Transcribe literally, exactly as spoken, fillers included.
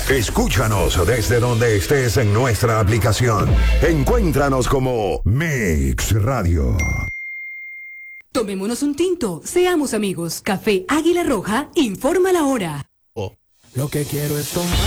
Escúchanos desde donde estés en nuestra aplicación. Encuéntranos como Mix Radio. Tomémonos un tinto, seamos amigos. Café Águila Roja, informa la hora. Oh, lo que quiero es tomar.